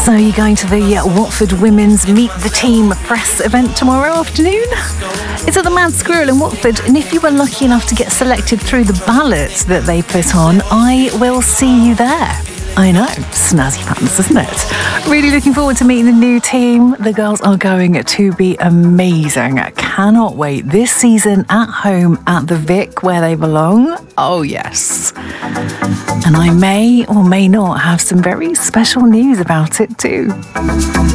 So you're going to the Watford Women's Meet the Team press event tomorrow afternoon? It's at the Mad Squirrel in Watford, and if you were lucky enough to get selected through the ballot that they put on, I will see you there. I know, snazzy pants, isn't it? Really looking forward to meeting the new team. The girls are going to be amazing. Cannot wait. This season at home at the Vic, where they belong. Oh, yes. And I may or may not have some very special news about it too.